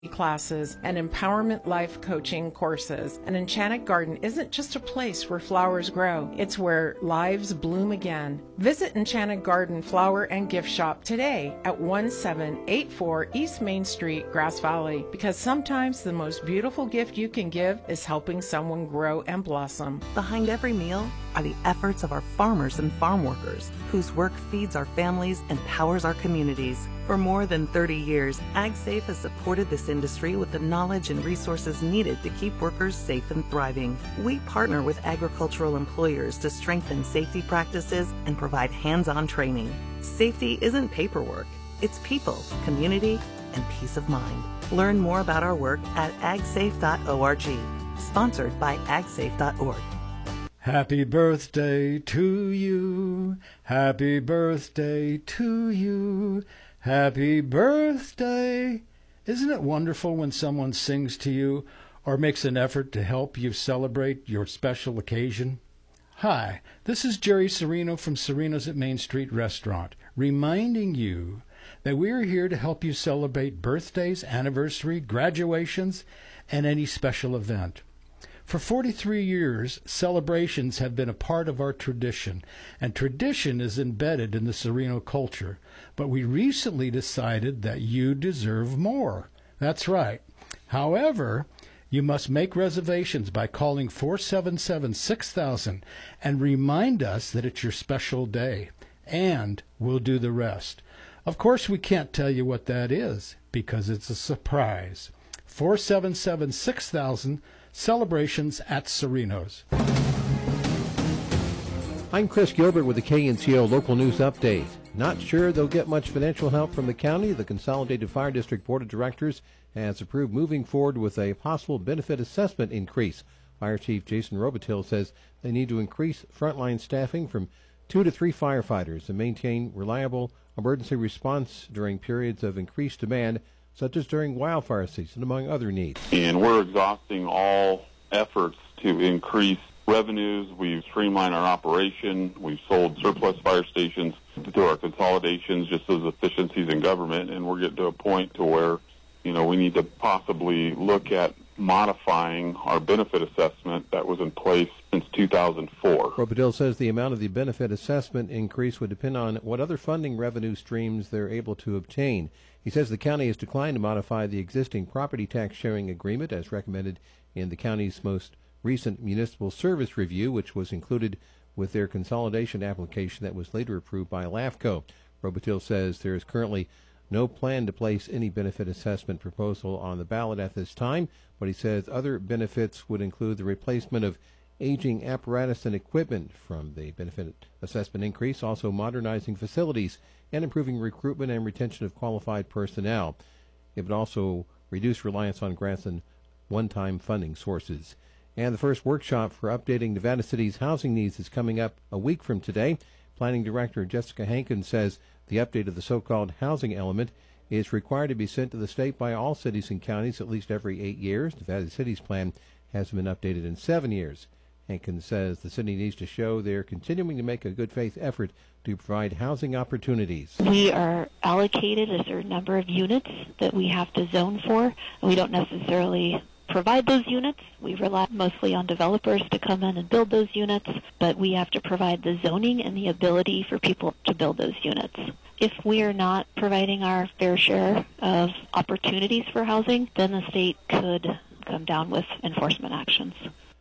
classes and empowerment life coaching courses. An enchanted garden isn't just a place where flowers grow, it's where lives bloom again. Visit Enchanted Garden Flower and Gift Shop today at 1784 East Main Street, Grass Valley, because sometimes the most beautiful gift you can give is helping someone grow and blossom. Behind every meal are the efforts of our farmers and farm workers, whose work feeds our families and powers our communities. For more than 30 years, AgSafe has supported this industry with the knowledge and resources needed to keep workers safe and thriving. We partner with agricultural employers to strengthen safety practices and provide hands-on training. Safety isn't paperwork, it's people, community, and peace of mind. Learn more about our work at agsafe.org. Sponsored by agsafe.org. Happy birthday to you. Happy birthday to you. Happy birthday. Isn't it wonderful when someone sings to you or makes an effort to help you celebrate your special occasion? Hi, this is Jerry Serino from Serino's at Main Street Restaurant, reminding you that we are here to help you celebrate birthdays, anniversary, graduations, and any special event. For 43 years, celebrations have been a part of our tradition, and tradition is embedded in the Serino culture. But we recently decided that you deserve more. That's right. However, you must make reservations by calling 477-6000 and remind us that it's your special day, and we'll do the rest. Of course, we can't tell you what that is because it's a surprise. 477-6000, celebrations at Serino's. I'm Chris Gilbert with the KNCO Local News Update. Not sure they'll get much financial help from the county. The Consolidated Fire District Board of Directors has approved moving forward with a possible benefit assessment increase. Fire Chief Jason Robitil says they need to increase frontline staffing from 2 to 3 firefighters and maintain reliable emergency response during periods of increased demand, such as during wildfire season, among other needs. And we're exhausting all efforts to increase revenues. We've streamlined our operation. We've sold surplus fire stations through our consolidations, just as efficiencies in government, and we're getting to a point to where, we need to possibly look at modifying our benefit assessment that was in place since 2004. Robitil says the amount of the benefit assessment increase would depend on what other funding revenue streams they're able to obtain. He says the county has declined to modify the existing property tax sharing agreement as recommended in the county's most recent municipal service review, which was included with their consolidation application that was later approved by LAFCO. Robitil says there is currently no plan to place any benefit assessment proposal on the ballot at this time, but he says other benefits would include the replacement of aging apparatus and equipment from the benefit assessment increase, also modernizing facilities and improving recruitment and retention of qualified personnel. It would also reduce reliance on grants and one-time funding sources. And the first workshop for updating Nevada City's housing needs is coming up a week from today. Planning Director Jessica Hankins says the update of the so-called housing element is required to be sent to the state by all cities and counties at least every 8 years. Nevada City's plan hasn't been updated in 7 years. Hankins says the city needs to show they're continuing to make a good faith effort to provide housing opportunities. We are allocated a certain number of units that we have to zone for, and we don't necessarily provide those units. We rely mostly on developers to come in and build those units, but we have to provide the zoning and the ability for people to build those units. If we are not providing our fair share of opportunities for housing, then the state could come down with enforcement actions.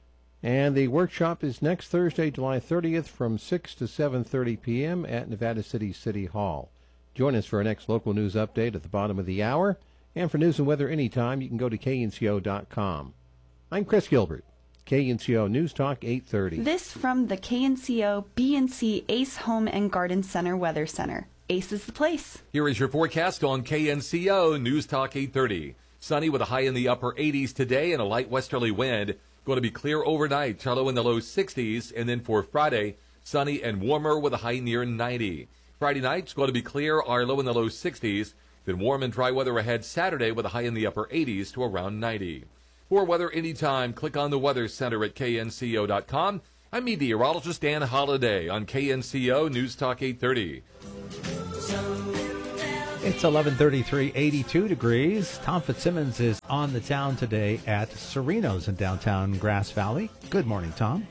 And the workshop is next Thursday, July 30th from 6 to 7:30 p.m. at Nevada City City Hall. Join us for our next local news update at the bottom of the hour. And for news and weather anytime, you can go to knco.com. I'm Chris Gilbert, KNCO News Talk 830. This from the KNCO BNC Ace Home and Garden Center Weather Center. Ace is the place. Here is your forecast on KNCO News Talk 830. Sunny with a high in the upper 80s today and a light westerly wind. Going to be clear overnight, shallow in the low 60s. And then for Friday, sunny and warmer with a high near 90. Friday night, it's going to be clear, our low in the low 60s. Then warm and dry weather ahead Saturday with a high in the upper 80s to around 90. For weather anytime, click on the Weather Center at knco.com. I'm meteorologist Dan Holliday on KNCO News Talk 830. It's 11:33, 82 degrees. Tom Fitzsimmons is on the town today at Sereno's in downtown Grass Valley. Good morning, Tom.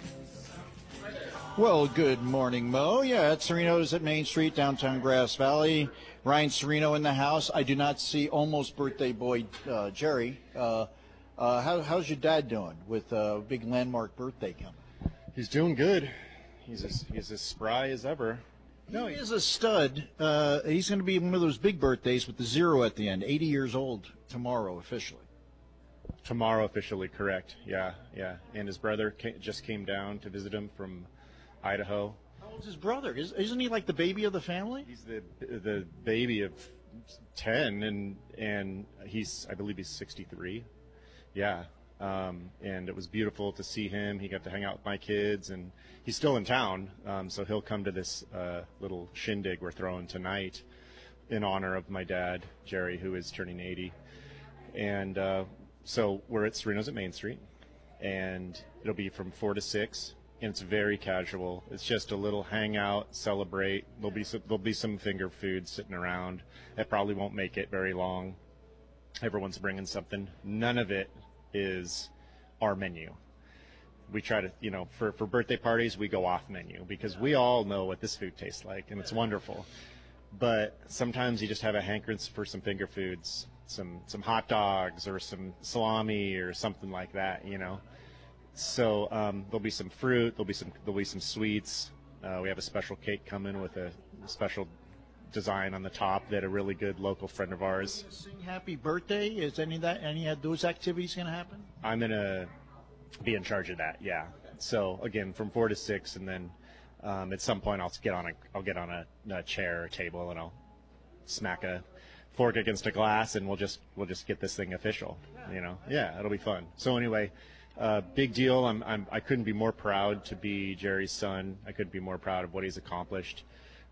Well, good morning, Mo. Yeah, at Sereno's at Main Street, downtown Grass Valley. Ryan Sereno in the house. I do not see almost birthday boy Jerry. How's your dad doing with a big landmark birthday coming? He's doing good. He's as spry as ever. No, he is a stud. He's going to be one of those big birthdays with the 0 at the end. 80 years old tomorrow, officially. Tomorrow, officially, correct. Yeah. And his brother just came down to visit him from Idaho. How old's his brother? Isn't he like the baby of the family? He's the baby of 10, and I believe he's 63. Yeah. And it was beautiful to see him. He got to hang out with my kids, and he's still in town, so he'll come to this little shindig we're throwing tonight in honor of my dad, Jerry, who is turning 80. And so we're at Sereno's at Main Street, and it'll be from 4 to 6, and it's very casual. It's just a little hangout, celebrate. There'll be some finger food sitting around. It probably won't make it very long. Everyone's bringing something. None of it is our menu. We try to, for birthday parties, we go off menu because we all know what this food tastes like, and it's wonderful. But sometimes you just have a hankering for some finger foods, some hot dogs or some salami or something like that, So there'll be some fruit, there'll be some sweets. We have a special cake coming with a special design on the top that a really good local friend of ours. Sing happy birthday? Is any of those activities going to happen? I'm going to be in charge of that. Yeah. So again, from 4 to 6, and then at some point I'll get on a chair or table, and I'll smack a fork against a glass, and we'll just get this thing official. Yeah, it'll be fun. So anyway, big deal. I couldn't be more proud to be Jerry's son. I couldn't be more proud of what he's accomplished.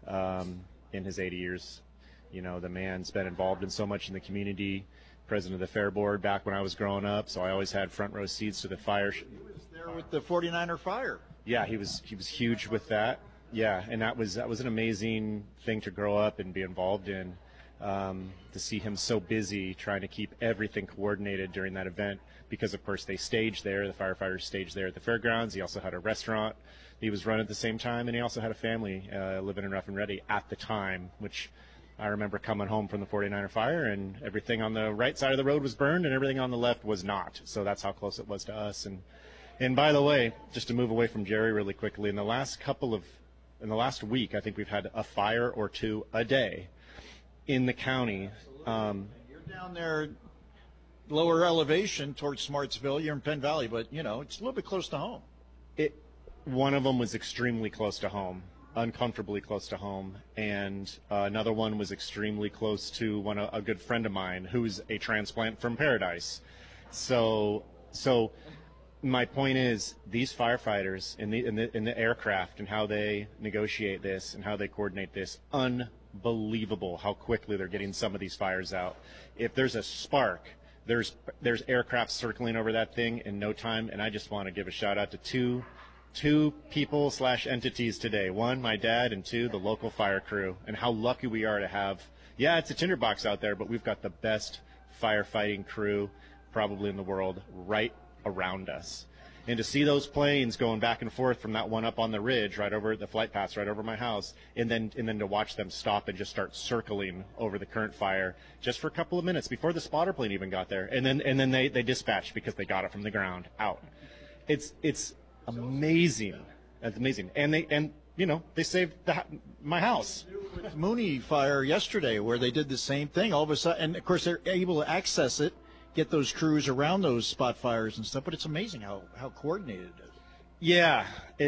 In his 80 years. The man's been involved in so much in the community, president of the Fair Board back when I was growing up, so I always had front row seats to the fire. He was there with the 49er fire. Yeah, he was huge with that. Yeah, and that was an amazing thing to grow up and be involved in, to see him so busy trying to keep everything coordinated during that event, because of course they staged there, the firefighters staged there at the fairgrounds. He also had a restaurant he was running at the same time, and he also had a family living in Rough and Ready at the time, which I remember coming home from the 49er fire, and everything on the right side of the road was burned and everything on the left was not. So that's how close it was to us. And by the way, just to move away from Jerry really quickly, in the last week, I think we've had a fire or two a day in the county. You're down there, lower elevation towards Smartsville. You're in Penn Valley, but it's a little bit close to home. One of them was extremely close to home, uncomfortably close to home, and another one was extremely close to a good friend of mine who's a transplant from Paradise. So my point is, these firefighters in the aircraft and how they negotiate this and how they coordinate this, unbelievable how quickly they're getting some of these fires out. If there's a spark, there's aircraft circling over that thing in no time, and I just want to give a shout out to two people / entities today. One, my dad, and two, the local fire crew, and how lucky we are to have. Yeah, it's a tinderbox out there, but we've got the best firefighting crew probably in the world right around us. And to see those planes going back and forth from that one up on the ridge right over the flight paths right over my house, and then to watch them stop and just start circling over the current fire just for a couple of minutes before the spotter plane even got there, and then they dispatched because they got it from the ground out. It's amazing. That's amazing. And they saved my house. With Mooney fire yesterday, where they did the same thing. All of a sudden, and of course they're able to access it, get those crews around those spot fires and stuff. But it's amazing how coordinated it is. Yeah.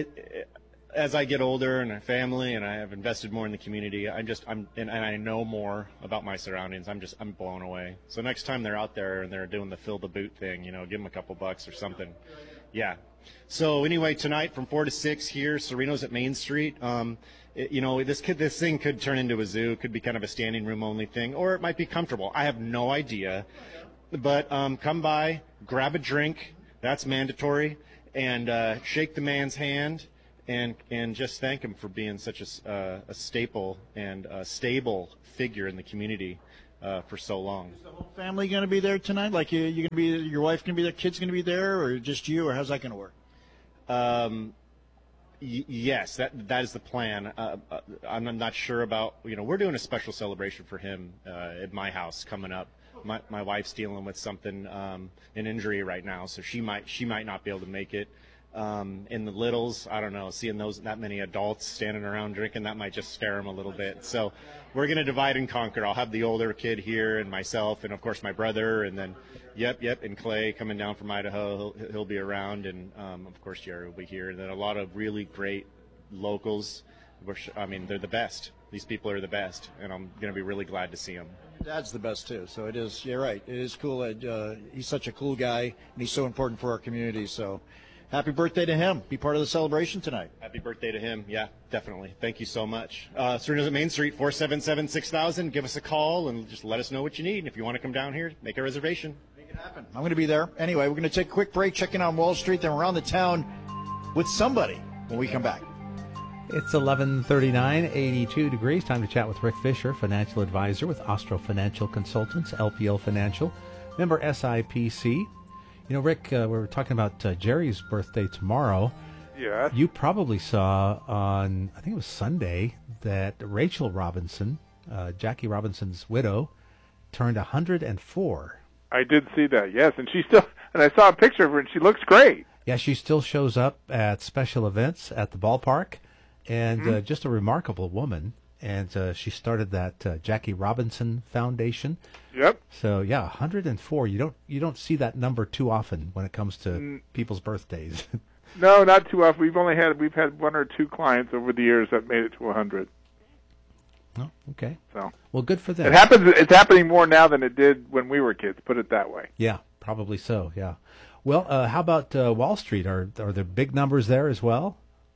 As I get older and a family, and I have invested more in the community, and I know more about my surroundings. I'm blown away. So next time they're out there and they're doing the fill the boot thing, give them a couple bucks or something. Yeah. So anyway, tonight from 4 to 6 here, Sereno's at Main Street. This thing could turn into a zoo. It could be kind of a standing room only thing, or it might be comfortable. I have no idea. But come by, grab a drink. That's mandatory, and shake the man's hand. and just thank him for being such a staple and a stable figure in the community for so long. Is the whole family going to be there tonight? Like you going to be, your wife going to be there, kids going to be there, or just you, or how's that going to work? Yes, that is the plan. I'm not sure about, we're doing a special celebration for him at my house coming up. My wife's dealing with something, an injury right now, so she might not be able to make it. In the littles, I don't know, seeing that many adults standing around drinking, that might just scare them a little bit. So we're going to divide and conquer. I'll have the older kid here and myself and, of course, my brother, and then, and Clay coming down from Idaho. He'll be around, and, of course, Jerry will be here. And then a lot of really great locals. I mean, they're the best. These people are the best, and I'm going to be really glad to see them. Dad's the best, too, so it is, you're right. It is cool. He's such a cool guy, and he's so important for our community, so happy birthday to him. Be part of the celebration tonight. Happy birthday to him. Yeah, definitely. Thank you so much. Serenos at Main Street, 477-6000. Give us a call and just let us know what you need. And if you want to come down here, make a reservation. Make it happen. I'm going to be there. Anyway, we're going to take a quick break, checking on Wall Street, then around the town with somebody when we come back. It's 11:39, 82 degrees. Time to chat with Rick Fisher, financial advisor with Austro Financial Consultants, LPL Financial, member SIPC. Rick, we were talking about Jerry's birthday tomorrow. Yeah. You probably saw on, I think it was Sunday, that Rachel Robinson, Jackie Robinson's widow, turned 104. I did see that, yes. And I saw a picture of her, and she looks great. Yeah, she still shows up at special events at the ballpark, and just a remarkable woman. And she started that Jackie Robinson Foundation. Yep. So 104. You don't see that number too often when it comes to people's birthdays. No, not too often. We've had one or two clients over the years that made it to 100. Oh, okay. So well, good for them. It's happening more now than it did when we were kids. Put it that way. Yeah, probably so. Yeah. Well, how about Wall Street? Are there big numbers there as well?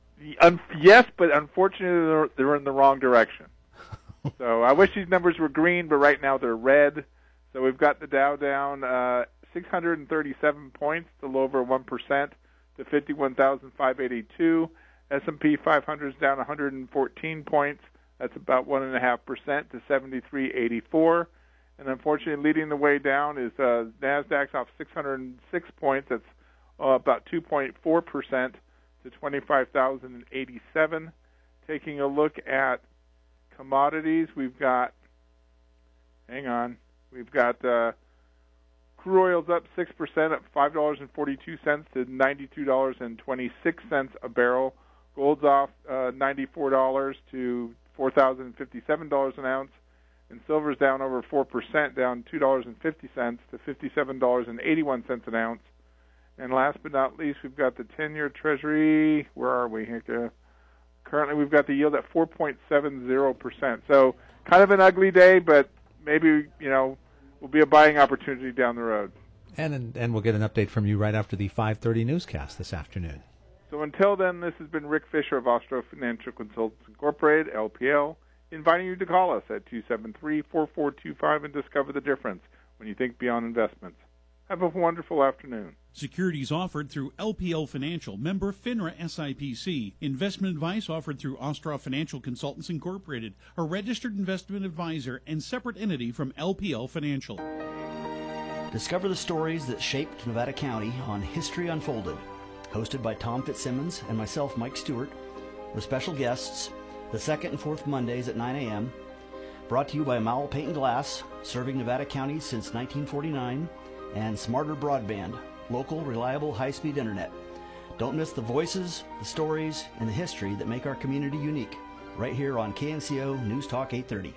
Yes, but unfortunately they're in the wrong direction. So I wish these numbers were green, but right now they're red. So we've got the Dow down 637 points, a little over 1%, to 51,582. S&P 500 is down 114 points. That's about 1.5% to 7384. And unfortunately, leading the way down is NASDAQ's off 606 points. That's about 2.4%. to 25,087. Taking a look at commodities, we've got crude oil's up 6%, up $5.42 to $92.26 a barrel. Gold's off $94 to $4,057 an ounce, and silver's down over 4%, down $2.50 to $57.81 an ounce. And last but not least, we've got the 10-year Treasury. Where are we? Currently, we've got the yield at 4.70%. So kind of an ugly day, but maybe, will be a buying opportunity down the road. And we'll get an update from you right after the 5:30 newscast this afternoon. So until then, this has been Rick Fisher of Austro Financial Consultants Incorporated, LPL, inviting you to call us at 273-4425 and discover the difference when you think beyond investments. Have a wonderful afternoon. Securities offered through LPL Financial, member FINRA SIPC. Investment advice offered through Austro Financial Consultants Incorporated, a registered investment advisor and separate entity from LPL Financial. Discover the stories that shaped Nevada County on History Unfolded. Hosted by Tom Fitzsimmons and myself, Mike Stewart, with special guests, the second and fourth Mondays at 9 a.m. Brought to you by Mowell Paint and Glass, serving Nevada County since 1949, and Smarter Broadband, local, reliable, high-speed internet. Don't miss the voices, the stories, and the history that make our community unique. Right here on KNCO News Talk 830.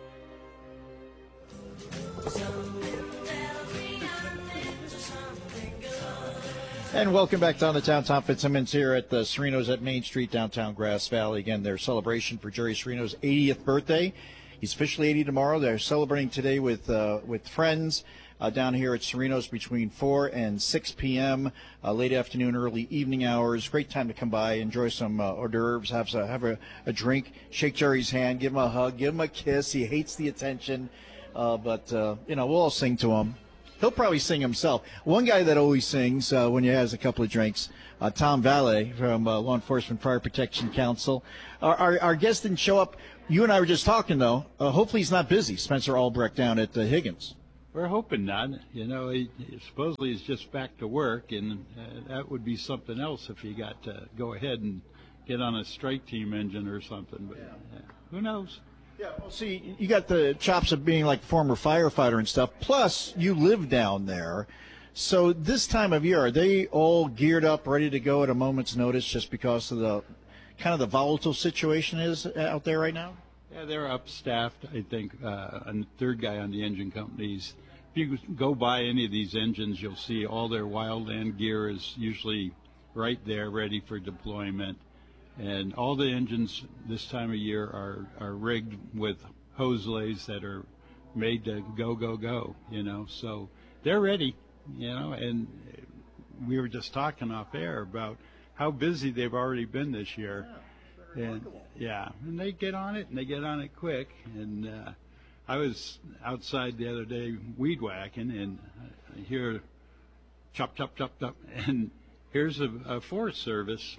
And welcome back down to town. Tom Fitzsimmons here at the Serenos at Main Street, downtown Grass Valley. Again, their celebration for Jerry Sereno's 80th birthday. He's officially 80 tomorrow. They're celebrating today with friends down here at Serenos between 4 and 6 p.m., late afternoon, early evening hours. Great time to come by, enjoy some hors d'oeuvres, have a drink, shake Jerry's hand, give him a hug, give him a kiss. He hates the attention, but we'll all sing to him. He'll probably sing himself. One guy that always sings when he has a couple of drinks, Tom Valle from Law Enforcement Fire Protection Council. Our guest didn't show up. You and I were just talking, though. Hopefully he's not busy, Spencer Albrecht down at Higgins. We're hoping not. You know, supposedly he's just back to work, and that would be something else if he got to go ahead and get on a strike team engine or something. But who knows? Yeah, well, see, you got the chops of being like a former firefighter and stuff, plus you live down there. So this time of year, are they all geared up, ready to go at a moment's notice just because of the kind of the volatile situation is out there right now? Yeah, they're up-staffed, I think. And the third guy on the engine companies, if you go by any of these engines, you'll see all their wildland gear is usually right there, ready for deployment. And all the engines this time of year are rigged with hose lays that are made to go, you know. So they're ready, you know. And we were just talking off air about how busy they've already been this year. And they get on it, and they get on it quick. And I was outside the other day weed whacking, and I hear chop, chop, chop, chop. And here's a Forest Service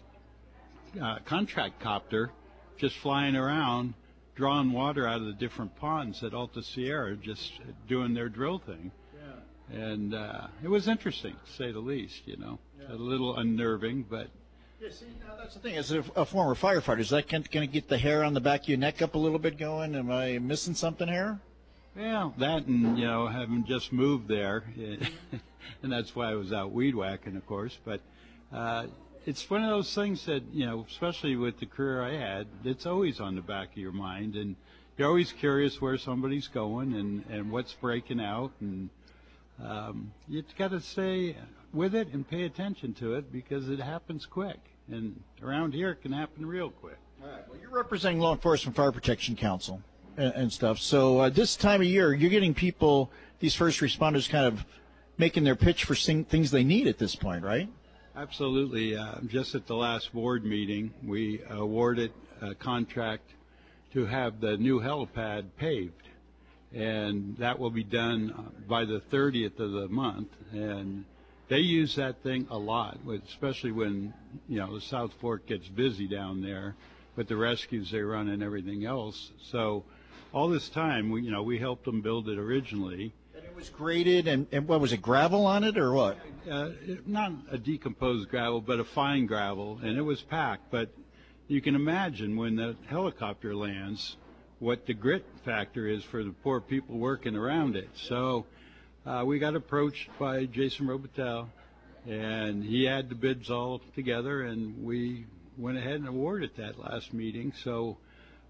contract copter just flying around, drawing water out of the different ponds at Alta Sierra, just doing their drill thing. Yeah. And it was interesting, to say the least, you know. Yeah. A little unnerving, but... Yeah, see, now that's the thing. As a former firefighter, is that going to get the hair on the back of your neck up a little bit going? Am I missing something here? Well, that and, you know, having just moved there, and that's why I was out weed whacking, of course, but... it's one of those things that, you know, especially with the career I had, it's always on the back of your mind, and you're always curious where somebody's going and what's breaking out, and you've got to stay with it and pay attention to it because it happens quick, and around here it can happen real quick. All right. Well, you're representing Law Enforcement Fire Protection Council and stuff, so this time of year you're getting people, these first responders, kind of making their pitch for things they need at this point, right? Absolutely. Just at the last board meeting, we awarded a contract to have the new helipad paved, and that will be done by the 30th of the month. And they use that thing a lot, especially when, you know, the South Fork gets busy down there with the rescues they run and everything else. So all this time, we helped them build it originally. It was graded, and what was it, gravel on it or what? Not a decomposed gravel, but a fine gravel, and it was packed. But you can imagine when the helicopter lands what the grit factor is for the poor people working around it. So we got approached by Jason Robitel, and he had the bids all together, and we went ahead and awarded that last meeting. So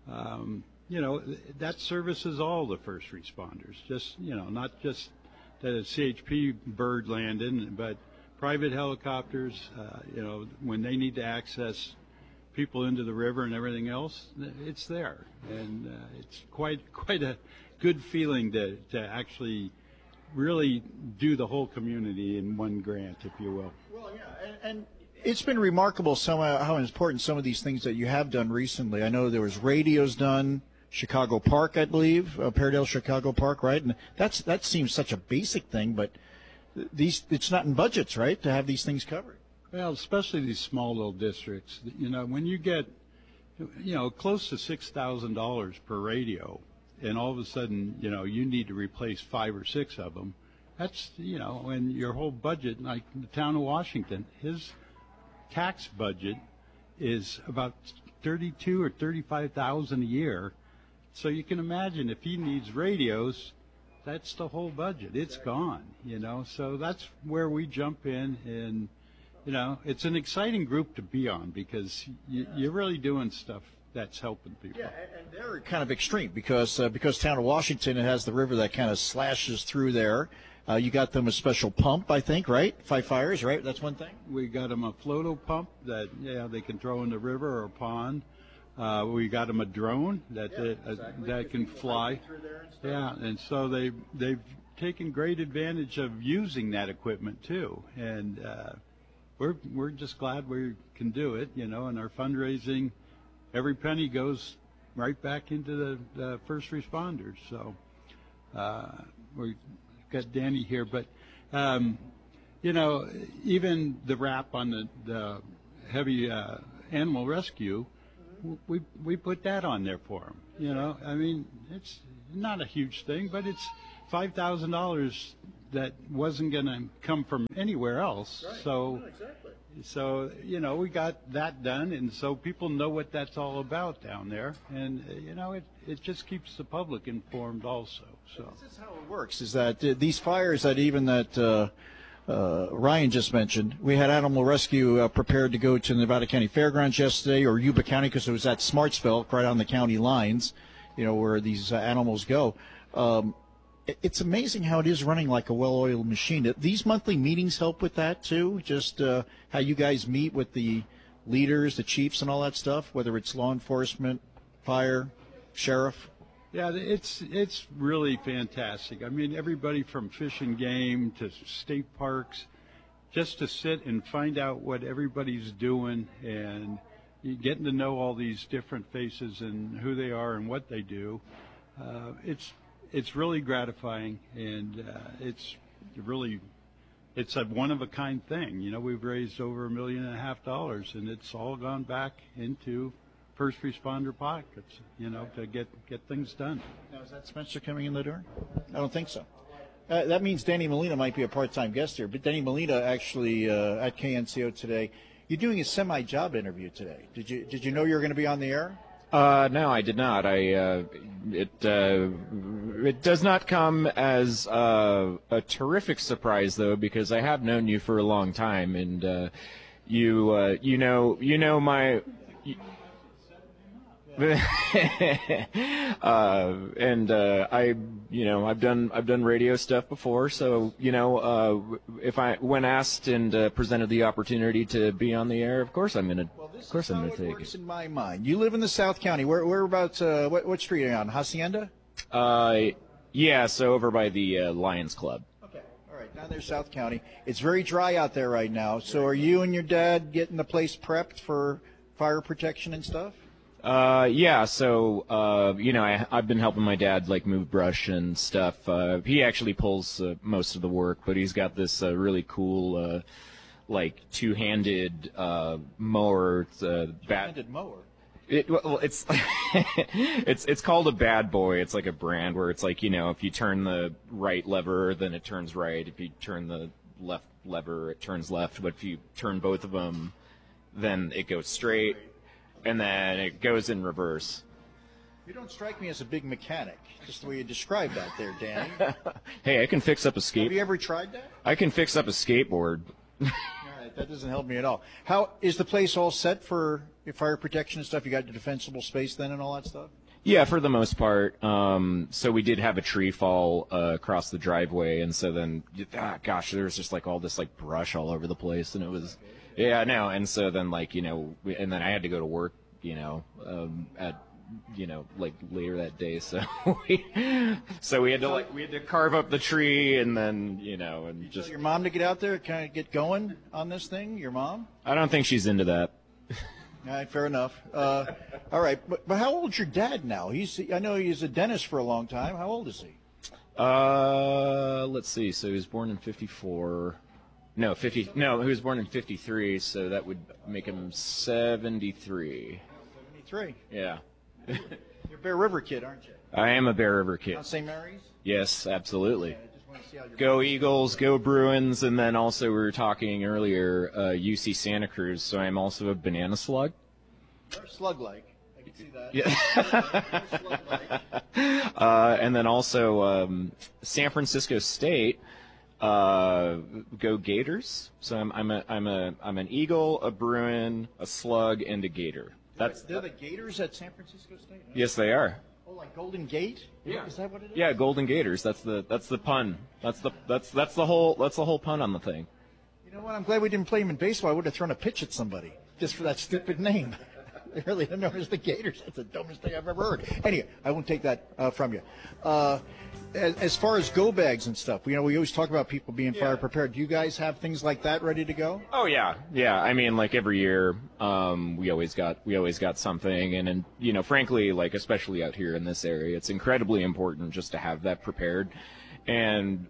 that services all the first responders, just, not just that a CHP bird landed, but private helicopters, when they need to access people into the river and everything else, it's there. And it's quite a good feeling to actually really do the whole community in one grant, if you will. Well, yeah, and it's been remarkable how important some of these things that you have done recently. I know there was radios done, Chicago Park, I believe, Paradale Chicago Park, right? And that seems such a basic thing, but it's not in budgets, right, to have these things covered. Well, especially these small little districts. When you get, close to $6,000 per radio, and all of a sudden, you need to replace 5 or 6 of them, that's, when your whole budget, like the town of Washington, his tax budget is about $32,000 or $35,000 a year. So you can imagine if he needs radios, that's the whole budget. It's gone, So that's where we jump in, and it's an exciting group to be on because you're really doing stuff that's helping people. Yeah, and they're kind of extreme because town of Washington, it has the river that kind of slashes through there. You got them a special pump, I think, right? 5 Fires, right? That's one thing. We got them a floato pump that they can throw in the river or a pond. We got them a drone that can fly. And so they've taken great advantage of using that equipment too. And we're just glad we can do it, and our fundraising, every penny goes right back into the first responders. So we've got Danny here, but You know, even the wrap on the heavy animal rescue, we put that on there for them. You know, I mean, it's not a huge thing, but it's $5,000 that wasn't going to come from anywhere else. Right. So, Exactly. so you know, we got that done, and so people know what that's all about down there, and you know, it just keeps the public informed also. So this is how it works: is that these fires that Ryan just mentioned, we had Animal Rescue prepared to go to Nevada County Fairgrounds yesterday, or Yuba County, because it was at Smartsville, right on the county lines, you know, where these animals go. It's amazing how it is running like a well-oiled machine. These monthly meetings help with that too, just how you guys meet with the leaders, the chiefs, and all that stuff, whether it's law enforcement, fire, sheriff. yeah, it's really fantastic. I mean, everybody from Fish and Game to state parks, just to sit and find out what everybody's doing, and getting to know all these different faces and who they are and what they do. It's really gratifying, and it's a one-of-a-kind thing. You know, we've raised over $1.5 million, and it's all gone back into first responder pockets, you know, to get things done. Now, is that Spencer coming in the door? I don't think so. That means Danny Molina might be a part-time guest here, but Danny Molina actually at KNCO today. You're doing a semi-job interview today. Did you know you were going to be on the air? No, I did not. It does not come as a terrific surprise though, because I have known you for a long time, and you know my. I've done radio stuff before, so when asked and presented the opportunity to be on the air, of course I'm gonna take it. Works in my mind. You live in the South County. Where about? What street are you on? Hacienda? Yeah, so over by the Lions Club. Okay, all right, down there, South County. It's very dry out there right now. So are you and your dad getting the place prepped for fire protection and stuff? Yeah, so, I've been helping my dad, move brush and stuff. He actually pulls most of the work, but he's got this really cool, two-handed mower. Two-handed mower? It's it's called a Bad Boy. It's like a brand where it's if you turn the right lever, then it turns right. If you turn the left lever, it turns left. But if you turn both of them, then it goes straight. And then it goes in reverse. You don't strike me as a big mechanic, just the way you described that there, Danny. Hey, I can fix up a skateboard. Have you ever tried that? I can fix up a skateboard. All right, that doesn't help me at all. How is the place all set for your fire protection and stuff? You got the defensible space then and all that stuff? Yeah, for the most part. So we did have a tree fall across the driveway, and so then, there was just all this brush all over the place, and it was. Yeah, no, and so then and then I had to go to work, at later that day, so we had to carve up the tree, and then and you just tell your mom to get out there, kind of get going on this thing. Your mom? I don't think she's into that. All right, fair enough. All right, but how old's your dad now? I know he's a dentist for a long time. How old is he? Let's see. So he was born in 54. No, 50. No, he was born in 53, so that would make him 73. 73. Yeah. You're a Bear River kid, aren't you? I am a Bear River kid. On St. Mary's? Yes, absolutely. Yeah, I just want to see how you're Go Eagles, go Bruins, and then also we were talking earlier, UC Santa Cruz, so I'm also a banana slug. You're slug-like. I can see that. Yeah. And then also San Francisco State. Go Gators. So I'm an Eagle, a Bruin, a Slug, and a Gator. They're the Gators at San Francisco State? Huh? Yes, they are. Oh, like Golden Gate? Yeah. Is that what it is? Yeah, Golden Gators. That's the pun. That's the whole pun on the thing. You know what? I'm glad we didn't play him in baseball. I would have thrown a pitch at somebody just for that stupid name. I really don't know as the Gators. That's the dumbest thing I've ever heard. Anyway, I won't take that from you. As far as go bags and stuff, we always talk about people being fire prepared. Do you guys have things like that ready to go? Oh yeah. I mean, every year, we always got something, and frankly, especially out here in this area, it's incredibly important just to have that prepared. And,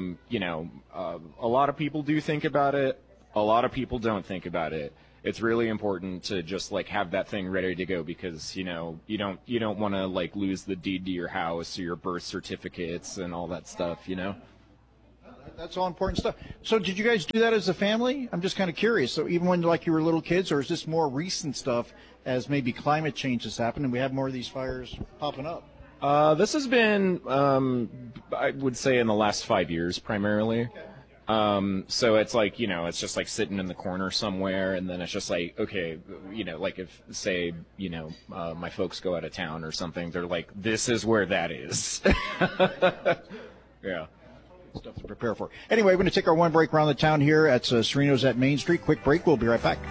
a lot of people do think about it. A lot of people don't think about it. It's really important to just like have that thing ready to go because, you don't want to like lose the deed to your house or your birth certificates and all that stuff, That's all important stuff. So did you guys do that as a family? I'm just kind of curious. So even when like you were little kids, or is this more recent stuff as maybe climate change has happened and we have more of these fires popping up? This has been, I would say, in the last 5 years primarily. So it's like, it's just like sitting in the corner somewhere, and then it's just like, okay, like if, say, my folks go out of town or something, they're like, this is where that is. Yeah. Stuff to prepare for. Anyway, we're going to take our one break around the town here at Serino's at Main Street. Quick break. We'll be right back.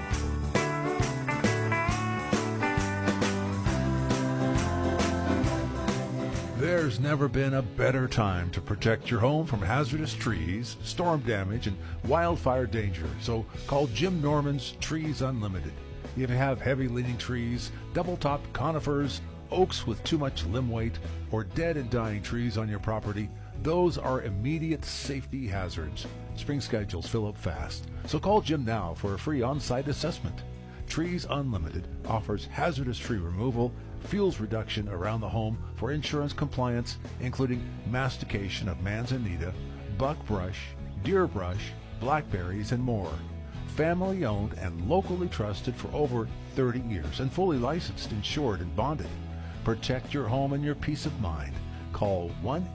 There's never been a better time to protect your home from hazardous trees, storm damage, and wildfire danger. So call Jim Norman's Trees Unlimited. If you have heavy-leaning trees, double-topped conifers, oaks with too much limb weight, or dead and dying trees on your property, those are immediate safety hazards. Spring schedules fill up fast, so call Jim now for a free on-site assessment. Trees Unlimited offers hazardous tree removal, fuels reduction around the home for insurance compliance, including mastication of manzanita, buckbrush, deerbrush, blackberries, and more. Family owned and locally trusted for over 30 years and fully licensed, insured, and bonded. Protect your home and your peace of mind. Call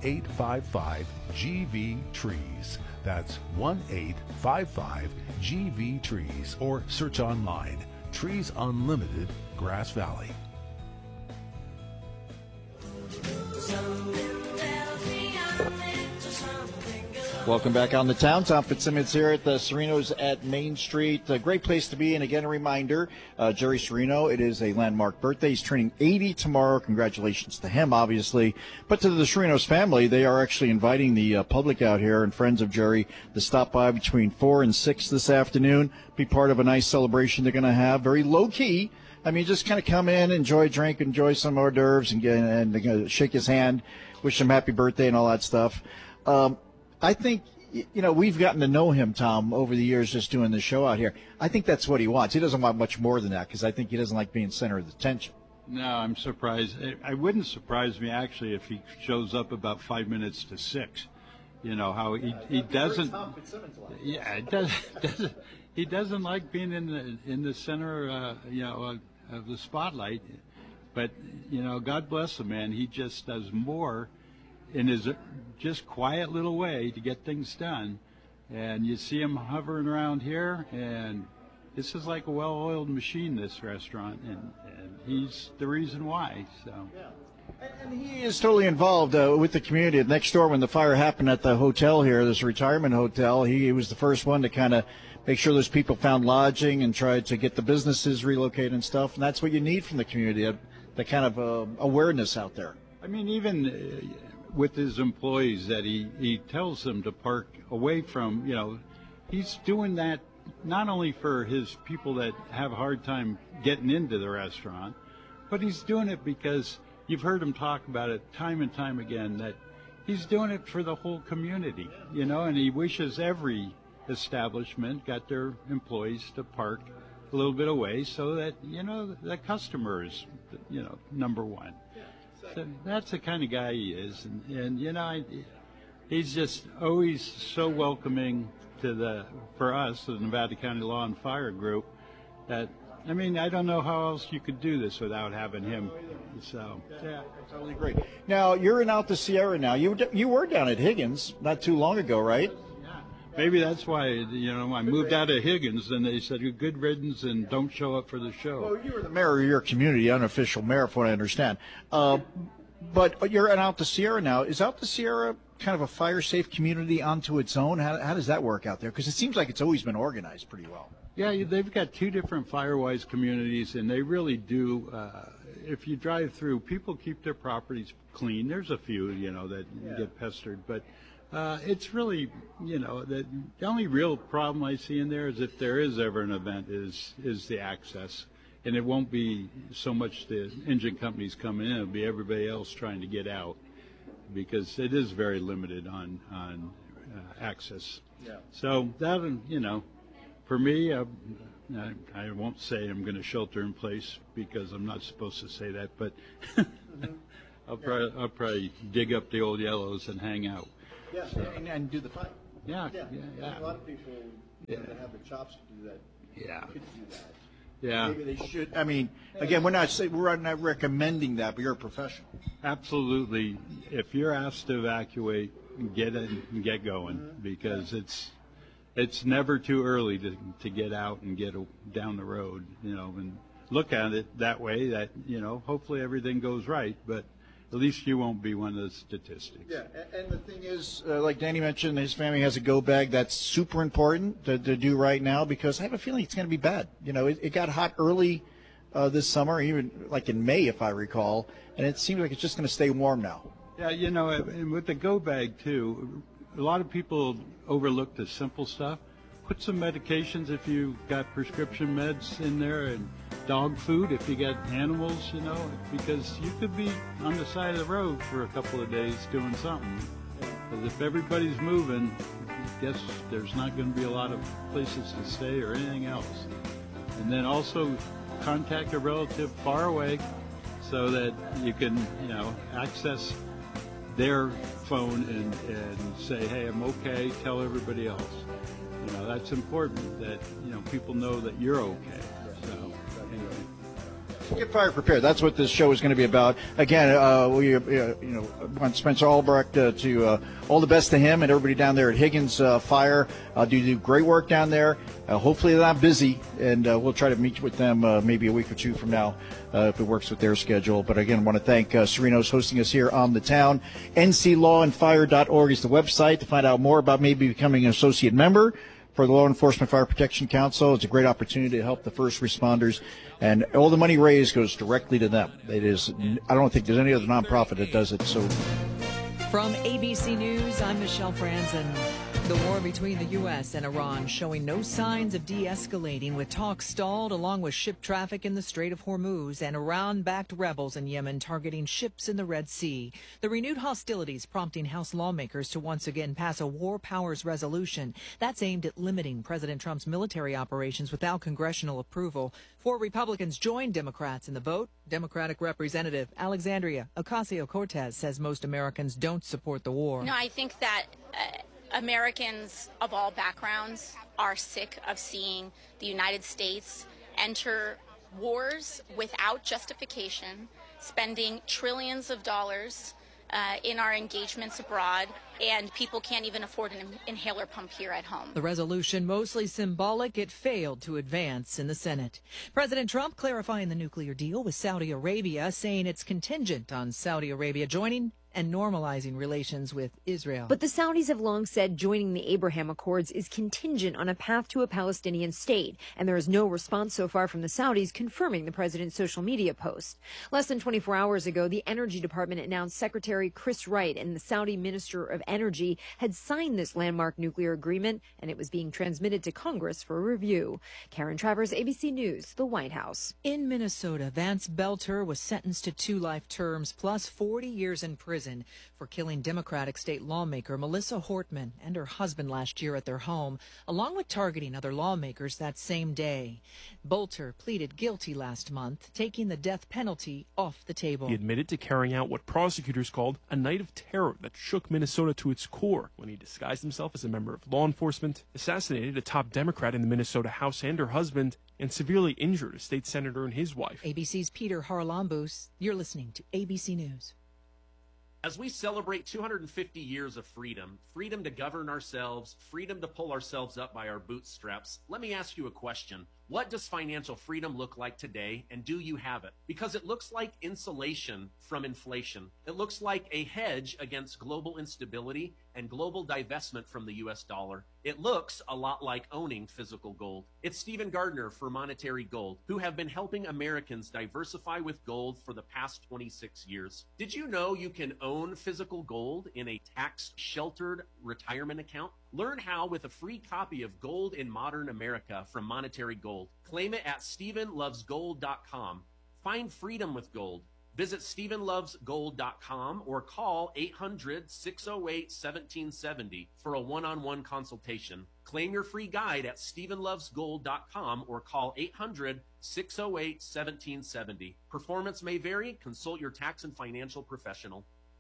1-855-GV-TREES. That's 1-855-GV-TREES, or search online. Trees Unlimited, Grass Valley. Welcome back on the town. Tom Fitzsimmons here at the Serino's at Main Street. A great place to be. And again, a reminder, Jerry Serino, it is a landmark birthday. He's turning 80 tomorrow. Congratulations to him, obviously. But to the Serino's family, they are actually inviting the public out here and friends of Jerry to stop by between 4 and 6 this afternoon, be part of a nice celebration they're going to have. Very low-key. I mean, just kind of come in, enjoy a drink, enjoy some hors d'oeuvres, and shake his hand, wish him happy birthday and all that stuff. I think, we've gotten to know him, Tom, over the years just doing the show out here. I think that's what he wants. He doesn't want much more than that because I think he doesn't like being center of the attention. No, I'm surprised. It wouldn't surprise me, actually, if he shows up about 5 minutes to 6. How he doesn't. Yeah, it doesn't. He doesn't like being in the center, of the spotlight. But God bless him, man. He just does more in his just quiet little way to get things done. And you see him hovering around here, and this is like a well-oiled machine, this restaurant, and he's the reason why. So. Yeah. And he is totally involved with the community. Next door, when the fire happened at the hotel here, this retirement hotel, he was the first one to kind of make sure those people found lodging and tried to get the businesses relocated and stuff. And that's what you need from the community, the kind of awareness out there. I mean, even with his employees, that he tells them to park away from, he's doing that not only for his people that have a hard time getting into the restaurant, but he's doing it because you've heard him talk about it time and time again, that he's doing it for the whole community, and he wishes every establishment got their employees to park a little bit away so that, the customer is, number one. So that's the kind of guy he is, and he's just always so welcoming for us, the Nevada County Law and Fire Group, that I don't know how else you could do this without having him. So yeah, I totally agree. Now you're in Alta Sierra now. You were down at Higgins not too long ago, right? Maybe that's why, I moved out of Higgins, and they said, good riddance and don't show up for the show. Well, you were the mayor of your community, unofficial mayor, from what I understand. But you're in Alta Sierra now. Is Alta Sierra kind of a fire-safe community onto its own? How does that work out there? Because it seems like it's always been organized pretty well. Yeah, they've got two different Firewise communities, and they really do. If you drive through, people keep their properties clean. There's a few, that get pestered, but it's really, the only real problem I see in there is if there is ever an event is the access. And it won't be so much the engine companies coming in, it'll be everybody else trying to get out. because it is very limited on access. Yeah. So that, for me, I won't say I'm going to shelter in place because I'm not supposed to say that, but I'll probably dig up the old yellows and hang out. Yeah, so. and do the fight. Yeah. A lot of people that have the chops to do that. Yeah. Could do that. Yeah. Maybe they should. I mean, again, we're not recommending that, but you're a professional. Absolutely. If you're asked to evacuate, get in and get going, because it's never too early to get out and get down the road, and look at it that way, that, hopefully everything goes right, but at least you won't be one of the statistics. Yeah, and the thing is, like Danny mentioned, his family has a go bag. That's super important to do right now, because I have a feeling it's going to be bad. It got hot early this summer, even like in May, if I recall, and it seems like it's just going to stay warm now. Yeah, and with the go bag too, a lot of people overlook the simple stuff. Put some medications if you got prescription meds in there, and dog food if you got animals, because you could be on the side of the road for a couple of days doing something. Because if everybody's moving, I guess there's not going to be a lot of places to stay or anything else. And then also contact a relative far away so that you can, access their phone and say, hey, I'm okay, tell everybody else. That's important that, people know that you're okay. So, anyway. Get fire prepared. That's what this show is going to be about. Again, we want Spencer Albrecht to all the best to him and everybody down there at Higgins Fire. Do great work down there. Hopefully they're not busy, and we'll try to meet with them maybe a week or two from now if it works with their schedule. But again, I want to thank Cerrinos hosting us here on the town. nclawandfire.org is the website to find out more about maybe becoming an associate member for the Law Enforcement Fire Protection Council. It's a great opportunity to help the first responders, and all the money raised goes directly to them. I don't think there's any other nonprofit that does it. So, from ABC News, I'm Michelle Franzen. The war between the U.S. and Iran showing no signs of de-escalating, with talks stalled along with ship traffic in the Strait of Hormuz and Iran-backed rebels in Yemen targeting ships in the Red Sea. The renewed hostilities prompting House lawmakers to once again pass a war powers resolution that's aimed at limiting President Trump's military operations without congressional approval. 4 Republicans joined Democrats in the vote. Democratic Representative Alexandria Ocasio-Cortez says most Americans don't support the war. No, I think that Americans of all backgrounds are sick of seeing the United States enter wars without justification, spending trillions of dollars in our engagements abroad, and people can't even afford an inhaler pump here at home. The resolution, mostly symbolic, it failed to advance in the Senate. President Trump clarifying the nuclear deal with Saudi Arabia, saying it's contingent on Saudi Arabia joining and normalizing relations with Israel. But the Saudis have long said joining the Abraham Accords is contingent on a path to a Palestinian state, and there is no response so far from the Saudis confirming the president's social media post. Less than 24 hours ago, the Energy Department announced Secretary Chris Wright and the Saudi Minister of Energy had signed this landmark nuclear agreement, and it was being transmitted to Congress for review. Karen Travers, ABC News, the White House. In Minnesota, Vance Belter was sentenced to 2 life terms plus 40 years in prison for killing Democratic state lawmaker Melissa Hortman and her husband last year at their home, along with targeting other lawmakers that same day. Bolter pleaded guilty last month, taking the death penalty off the table. He admitted to carrying out what prosecutors called a night of terror that shook Minnesota to its core when he disguised himself as a member of law enforcement, assassinated a top Democrat in the Minnesota House and her husband, and severely injured a state senator and his wife. ABC's Peter Haralambous. You're listening to ABC News. As we celebrate 250 years of freedom, freedom to govern ourselves, freedom to pull ourselves up by our bootstraps, let me ask you a question. What does financial freedom look like today, and do you have it? Because it looks like insulation from inflation. It looks like a hedge against global instability and global divestment from the U.S. dollar. It looks a lot like owning physical gold. It's Stephen Gardner for Monetary Gold, who have been helping Americans diversify with gold for the past 26 years. Did you know you can own physical gold in a tax-sheltered retirement account? Learn how with a free copy of Gold in Modern America from Monetary Gold. Claim it at StephenLovesGold.com. Find freedom with gold. Visit StephenLovesGold.com or call 800-608-1770 for a one-on-one consultation. Claim your free guide at StephenLovesGold.com or call 800-608-1770. Performance may vary. Consult your tax and financial professional.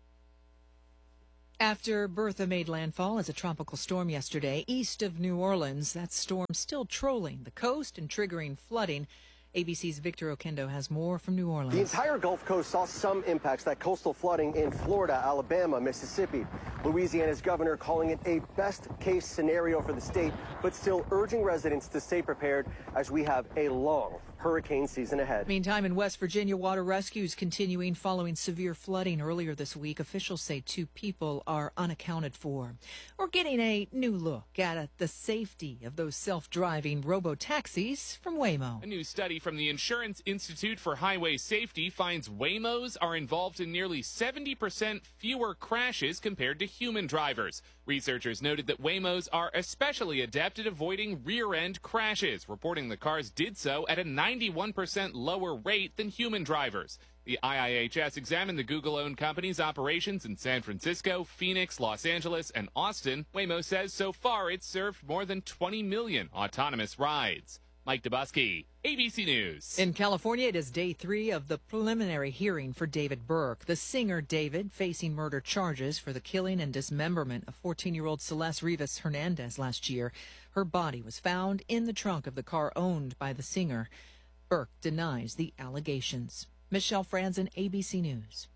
After Bertha made landfall as a tropical storm yesterday east of New Orleans, that storm still trolling the coast and triggering flooding. ABC's Victor Oquendo has more from New Orleans. The entire Gulf Coast saw some impacts, that coastal flooding in Florida, Alabama, Mississippi. Louisiana's governor calling it a best-case scenario for the state, but still urging residents to stay prepared as we have a long hurricane season ahead. Meantime, in West Virginia, water rescues continuing following severe flooding earlier this week. Officials say 2 people are unaccounted for. We're getting a new look at the safety of those self-driving robo-taxis from Waymo. A new study from the Insurance Institute for Highway Safety finds Waymos are involved in nearly 70% fewer crashes compared to human drivers. Researchers noted that Waymos are especially adept at avoiding rear-end crashes, reporting the cars did so at a 91% lower rate than human drivers. The IIHS examined the Google-owned company's operations in San Francisco, Phoenix, Los Angeles, and Austin. Waymo says so far it's served more than 20 million autonomous rides. Mike Dubusky, ABC News. In California, it is day 3 of the preliminary hearing for David Burke. The singer David facing murder charges for the killing and dismemberment of 14-year-old Celeste Rivas Hernandez last year. Her body was found in the trunk of the car owned by the singer. Burke denies the allegations. Michelle Franzen, ABC News.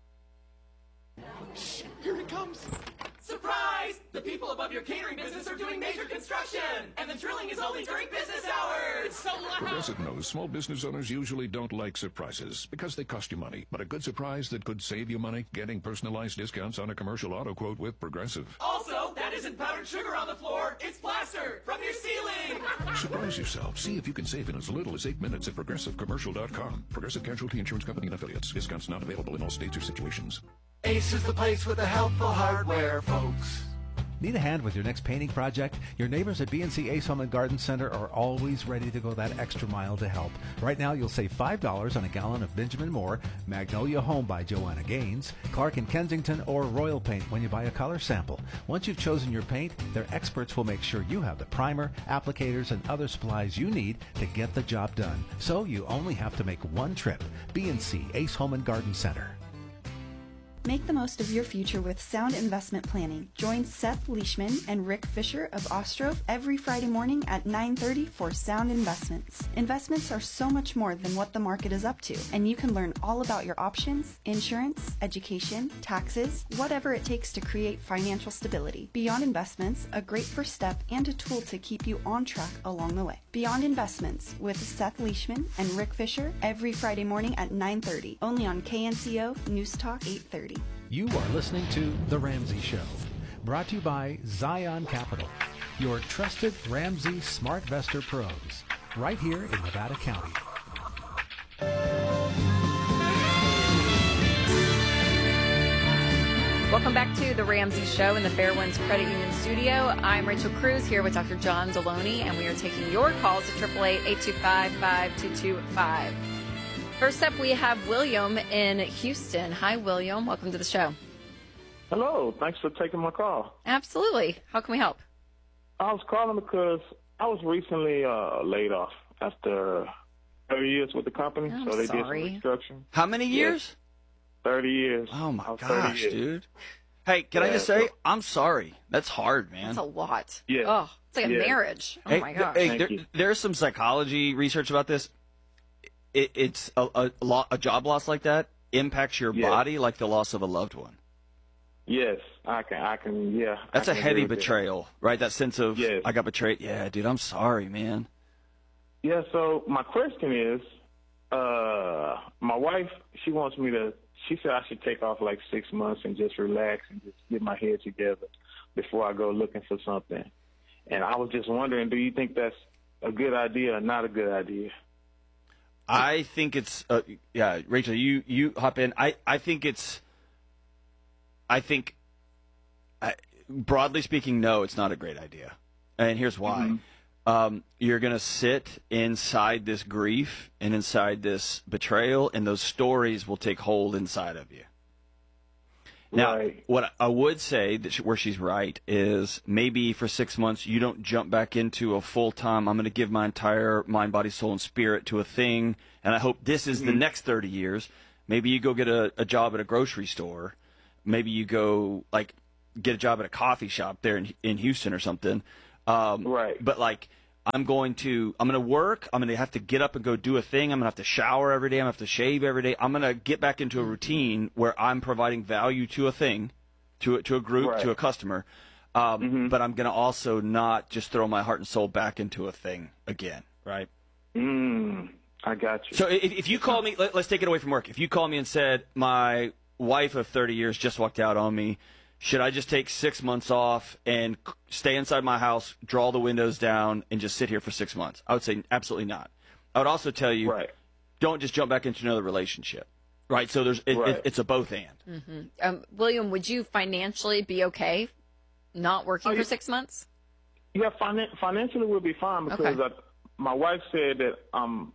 Shh, here it comes. Surprise! The people above your catering business are doing major construction, and the drilling is only during business hours. It's so loud. Progressive knows small business owners usually don't like surprises because they cost you money. But a good surprise that could save you money? Getting personalized discounts on a commercial auto quote with Progressive. Also, that isn't powdered sugar on the floor. It's plaster from your ceiling. Surprise yourself. See if you can save in as little as 8 minutes at ProgressiveCommercial.com. Progressive Casualty Insurance Company and Affiliates. Discounts not available in all states or situations. Ace is the place with the helpful hardware, folks. Need a hand with your next painting project? Your neighbors at BNC Ace Home and Garden Center are always ready to go that extra mile to help. Right now, you'll save $5 on a gallon of Benjamin Moore, Magnolia Home by Joanna Gaines, Clark & Kensington, or Royal Paint when you buy a color sample. Once you've chosen your paint, their experts will make sure you have the primer, applicators, and other supplies you need to get the job done. So you only have to make one trip. BNC Ace Home and Garden Center. Make the most of your future with sound investment planning. Join Seth Leishman and Rick Fisher of Ostrov every Friday morning at 9:30 for Sound Investments. Investments are so much more than what the market is up to, and you can learn all about your options, insurance, education, taxes, whatever it takes to create financial stability. Beyond Investments, a great first step and a tool to keep you on track along the way. Beyond Investments with Seth Leishman and Rick Fisher every Friday morning at 9:30, only on KNCO News Talk 830. You are listening to The Ramsey Show, brought to you by Zion Capital, your trusted Ramsey SmartVestor pros, right here in Nevada County. Welcome back to The Ramsey Show in the Fairwinds Credit Union studio. I'm Rachel Cruz here with Dr. John Deloney, and we are taking your calls at 888-825-5225. First up, we have William in Houston. Hi, William. Welcome to the show. Hello. Thanks for taking my call. Absolutely. How can we help? I was calling because I was recently laid off after 30 years with the company. I'm so they sorry. did some restructuring. How many years? Yes. 30 years. Oh, my 30 gosh, years. dude. Hey, can I Yeah, just say, so- I'm sorry. That's hard, man. That's a lot. Yeah. Oh, it's like a Yeah. marriage. Oh, Hey, my gosh. there's some psychology research about this. It's a job loss like that impacts your Yeah. body like the loss of a loved one. Yes, I can, yeah. That's I a can heavy agree with that. betrayal, right? That sense of, Yes. I got betrayed. Yeah, dude, I'm sorry, man. Yeah, so my question is, my wife, she wants me to, she said I should take off like 6 months and just relax and just get my head together before I go looking for something. And I was just wondering, do you think that's a good idea or not a good idea? I think it's yeah, Rachel, you hop in. I think broadly speaking, no, it's not a great idea. And here's why. you're going to sit inside this grief and inside this betrayal, and those stories will take hold inside of you. Now, what I would say where she's right is maybe for 6 months you don't jump back into a full-time, I'm going to give my entire mind, body, soul, and spirit to a thing, and I hope this is the next 30 years. Maybe you go get a job at a grocery store. Maybe you go, like, get a job at a coffee shop there in Houston or something. But, like, I'm going to work. I'm going to have to get up and go do a thing. I'm going to have to shower every day. I'm going to have to shave every day. I'm going to get back into a routine where I'm providing value to a thing, to a group, to a customer. But I'm going to also not just throw my heart and soul back into a thing again, right? I got you. So if you call me, let's take it away from work. If you call me and said, my wife of 30 years just walked out on me, should I just take 6 months off and stay inside my house, draw the windows down, and just sit here for 6 months? I would say absolutely not. I would also tell you, don't just jump back into another relationship, right? So it's a both and. William, would you financially be okay not working for 6 months? Yeah, financially we'll be fine because my wife said that I'm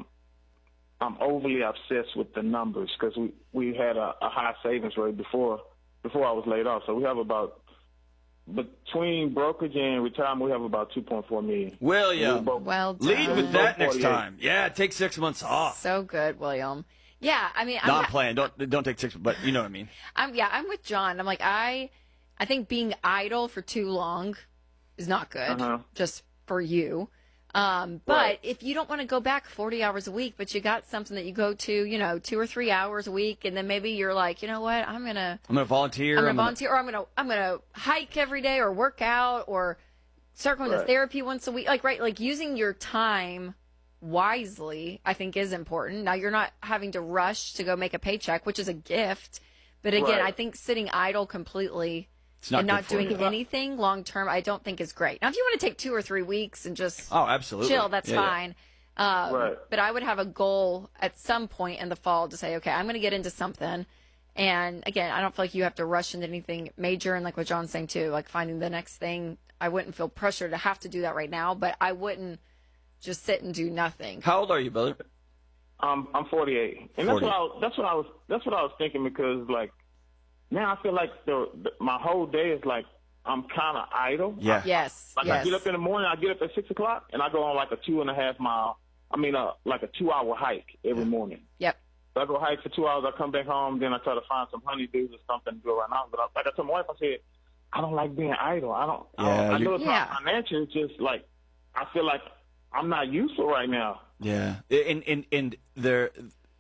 overly obsessed with the numbers because we had a high savings rate before I was laid off. So we have about, between brokerage and retirement, we have about $2.4 million. William, well done. Lead with that next time. Yeah, take 6 months off. So good, William. Yeah, I mean, not playing. Don't take 6, but you know what I mean. I'm with John. I'm like, I think being idle for too long is not good, just for you. But if you don't want to go back 40 hours a week, but you got something that you go to, 2 or 3 hours a week, and then maybe you're like, you know what, I'm gonna volunteer. or I'm gonna hike every day, or work out, or start going to therapy once a week. Like using your time wisely, I think is important. Now you're not having to rush to go make a paycheck, which is a gift. But again, I think sitting idle completely and not doing anything long term, I don't think is great. Now, if you want to take 2 or 3 weeks and just chill, that's fine. But I would have a goal at some point in the fall to say, okay, I'm going to get into something. And again, I don't feel like you have to rush into anything major. And like what John's saying too, like finding the next thing, I wouldn't feel pressure to have to do that right now, but I wouldn't just sit and do nothing. How old are you, brother? I'm 48, and that's what I was thinking because like. Now I feel like my whole day is like I'm kind of idle. Yeah. I get up in the morning. I get up at 6 o'clock, and I go on like a 2.5 mile. Like a 2-hour hike every morning. Yep. So I go hike for 2 hours. I come back home. Then I try to find some honeydews or something to go around. But like I told my wife, I said, I don't like being idle. I know it's not financial. It's just like I feel like I'm not useful right now. Yeah. And there,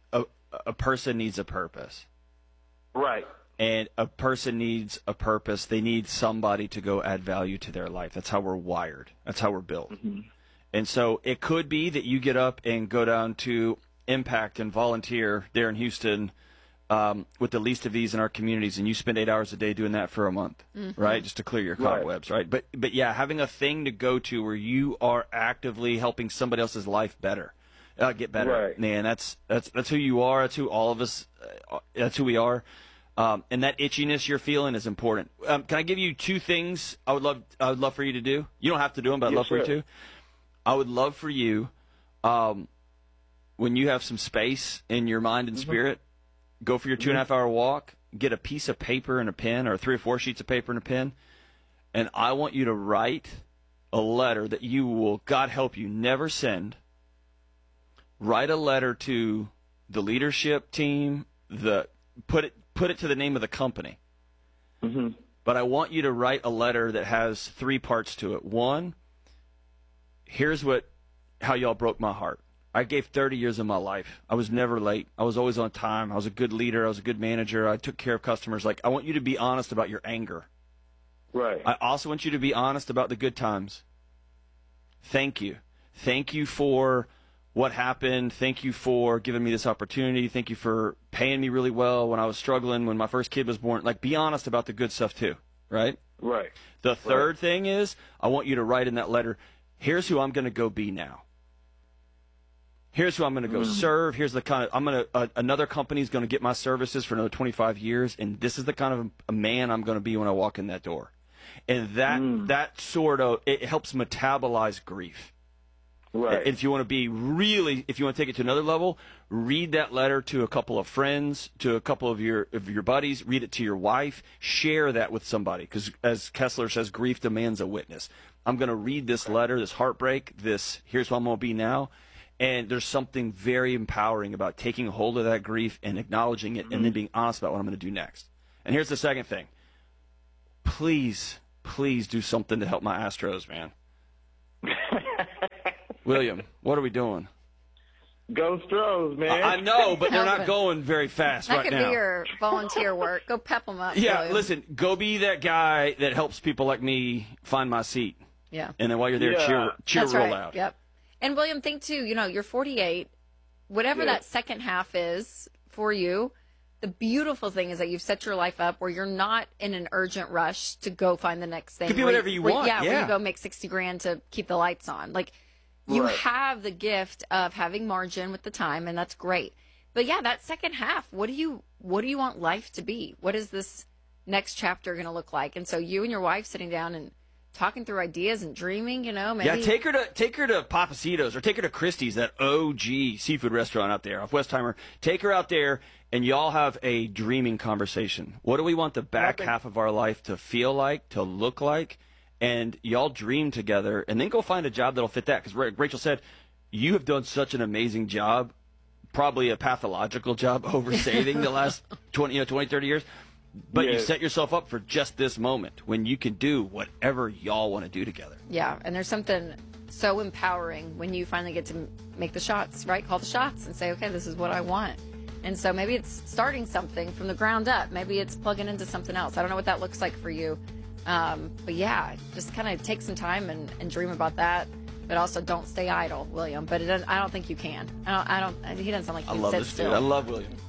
a person needs a purpose. Right. And a person needs a purpose. They need somebody to go add value to their life. That's how we're wired. That's how we're built. And so it could be that you get up and go down to Impact and volunteer there in Houston with the least of these in our communities, and you spend 8 hours a day doing that for a month, right? Just to clear your cobwebs, right? But yeah, having a thing to go to where you are actively helping somebody else's life better, get better. Man, that's who you are. That's who all of us. That's who we are. And that itchiness you're feeling is important. Can I give you 2 things I would love for you to do? You don't have to do them, but I'd love for you to. I would love for you, when you have some space in your mind and spirit, go for your 2.5-hour walk, get a piece of paper and a pen, or 3 or 4 sheets of paper and a pen, and I want you to write a letter that you will, God help you, never send. Write a letter to the leadership team, put it to the name of the company. But I want you to write a letter that has 3 parts to it. 1, here's how y'all broke my heart. I gave 30 years of my life. I was never late. I was always on time. I was a good leader. I was a good manager. I took care of customers. Like, I want you to be honest about your anger. Right. I also want you to be honest about the good times. Thank you. Thank you for what happened. Thank you for giving me this opportunity. Thank you for paying me really well when I was struggling, when my first kid was born. Like, be honest about the good stuff too, right? Right. The third thing is, I want you to write in that letter, here's who I'm going to go be now. Here's who I'm going to go serve. Here's the kind of, another company's going to get my services for another 25 years, and this is the kind of a man I'm going to be when I walk in that door. And that sort of, it helps metabolize grief. Right. And if you want to if you want to take it to another level, read that letter to a couple of friends, to a couple of your buddies, read it to your wife, share that with somebody. Because as Kessler says, grief demands a witness. I'm going to read this letter, this heartbreak, here's what I'm going to be now. And there's something very empowering about taking hold of that grief and acknowledging it and then being honest about what I'm going to do next. And here's the second thing. Please do something to help my Astros, man. William, what are we doing? Go Stros, man. I know, but they're not going very fast That right could now. be your volunteer work. Go pep them up. Yeah, William. listen, go be that guy that helps people like me find my seat. Yeah. And then while you're there, cheer That's real right. loud. Yep. And William, think too, you're 48. Whatever that second half is for you, the beautiful thing is that you've set your life up where you're not in an urgent rush to go find the next thing. Could be whatever you want. Yeah, where you go make 60 grand to keep the lights on. Like, you have the gift of having margin with the time, and that's great. But yeah, that second half, what do you want life to be? What is this next chapter going to look like? And so you and your wife sitting down and talking through ideas and dreaming, maybe. Yeah, take her to Papacitos or take her to Christie's, that OG seafood restaurant out there off Westheimer. Take her out there and y'all have a dreaming conversation. What do we want the back half of our life to feel like, to look like? And y'all dream together and then go find a job that'll fit that. Because Rachel said, you have done such an amazing job, probably a pathological job over saving the last 20, 30 years. But you set yourself up for just this moment when you can do whatever y'all want to do together. Yeah, and there's something so empowering when you finally get to make the shots, right? Call the shots and say, okay, this is what I want. And so maybe it's starting something from the ground up. Maybe it's plugging into something else. I don't know what that looks like for you. But yeah, just kind of take some time and dream about that. But also don't stay idle, William. But I don't think you can. He doesn't sound like he I love sit this still. dude. I love William.